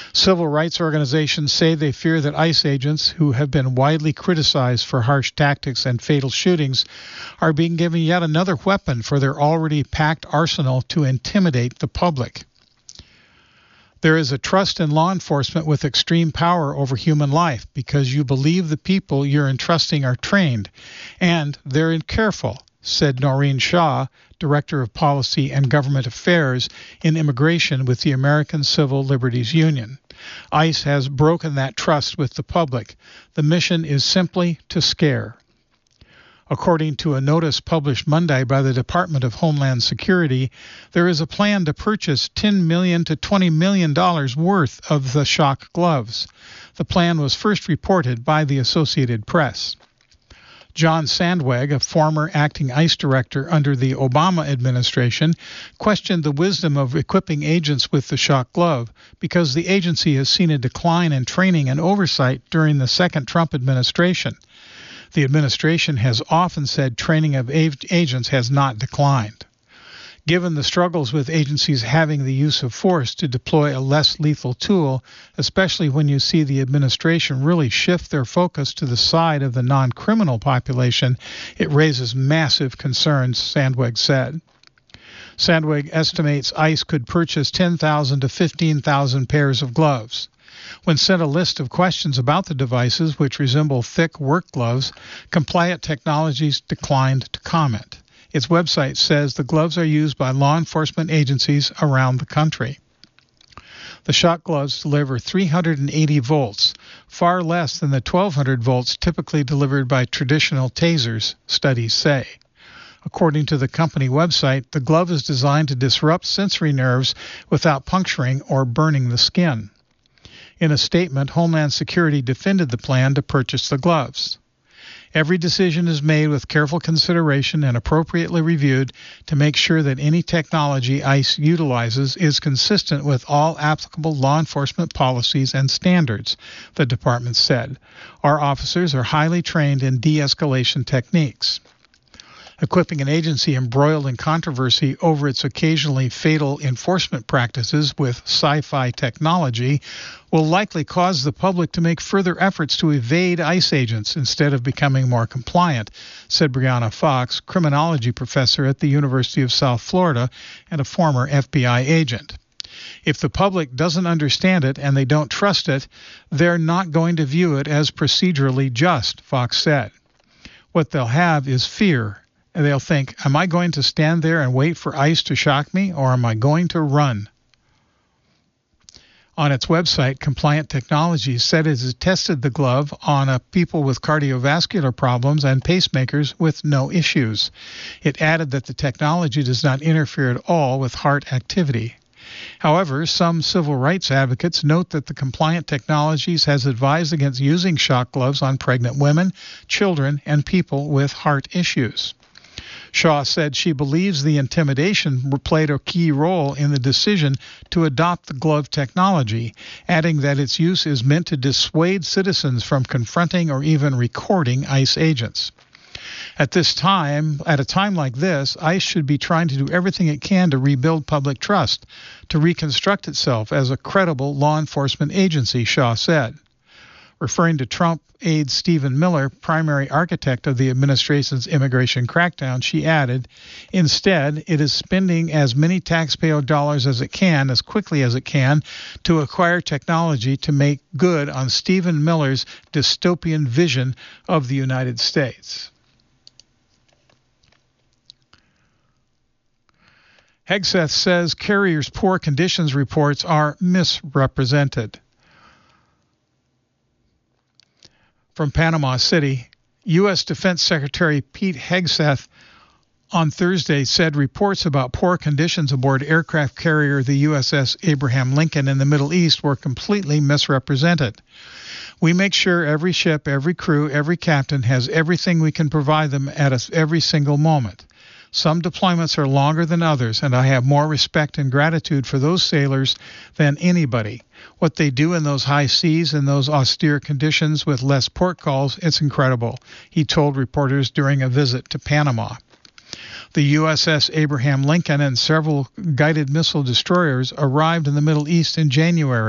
Civil rights organizations say they fear that ICE agents, who have been widely criticized for harsh tactics and fatal shootings, are being given yet another weapon for their already packed arsenal to intimidate the public. There is a trust in law enforcement with extreme power over human life because you believe the people you're entrusting are trained, and they're careful, said Noreen Shaw, Director of Policy and Government Affairs in Immigration with the American Civil Liberties Union. ICE has broken that trust with the public. The mission is simply to scare. According to a notice published Monday by the Department of Homeland Security, there is a plan to purchase $10 million to $20 million worth of the shock gloves. The plan was first reported by the Associated Press. John Sandweg, a former acting ICE director under the Obama administration, questioned the wisdom of equipping agents with the shock glove because the agency has seen a decline in training and oversight during the second Trump administration. The administration has often said training of agents has not declined. Given the struggles with agencies having the use of force to deploy a less lethal tool, especially when you see the administration really shift their focus to the side of the non-criminal population, it raises massive concerns, Sandweg said. Sandweg estimates ICE could purchase 10,000 to 15,000 pairs of gloves. When sent a list of questions about the devices, which resemble thick work gloves, Compliant Technologies declined to comment. Its website says the gloves are used by law enforcement agencies around the country. The shock gloves deliver 380 volts, far less than the 1,200 volts typically delivered by traditional tasers, studies say. According to the company website, the glove is designed to disrupt sensory nerves without puncturing or burning the skin. In a statement, Homeland Security defended the plan to purchase the gloves. Every decision is made with careful consideration and appropriately reviewed to make sure that any technology ICE utilizes is consistent with all applicable law enforcement policies and standards, the department said. Our officers are highly trained in de-escalation techniques. Equipping an agency embroiled in controversy over its occasionally fatal enforcement practices with sci-fi technology will likely cause the public to make further efforts to evade ICE agents instead of becoming more compliant, said Brianna Fox, criminology professor at the University of South Florida and a former FBI agent. If the public doesn't understand it and they don't trust it, they're not going to view it as procedurally just, Fox said. What they'll have is fear. And they'll think, am I going to stand there and wait for ICE to shock me, or am I going to run? On its website, Compliant Technologies said it has tested the glove on people with cardiovascular problems and pacemakers with no issues. It added that the technology does not interfere at all with heart activity. However, some civil rights advocates note that the Compliant Technologies has advised against using shock gloves on pregnant women, children, and people with heart issues. Shaw said she believes the intimidation played a key role in the decision to adopt the glove technology, adding that its use is meant to dissuade citizens from confronting or even recording ICE agents. At a time like this, ICE should be trying to do everything it can to rebuild public trust, to reconstruct itself as a credible law enforcement agency, Shaw said. Referring to Trump aide Stephen Miller, primary architect of the administration's immigration crackdown, she added, instead, it is spending as many taxpayer dollars as it can, as quickly as it can, to acquire technology to make good on Stephen Miller's dystopian vision of the United States. Hegseth says carriers' poor conditions reports are misrepresented. From Panama City, U.S. Defense Secretary Pete Hegseth on Thursday said reports about poor conditions aboard aircraft carrier the USS Abraham Lincoln in the Middle East were completely misrepresented. We make sure every ship, every crew, every captain has everything we can provide them at every single moment. Some deployments are longer than others, and I have more respect and gratitude for those sailors than anybody. What they do in those high seas and those austere conditions with less port calls, it's incredible, he told reporters during a visit to Panama. The USS Abraham Lincoln and several guided missile destroyers arrived in the Middle East in January.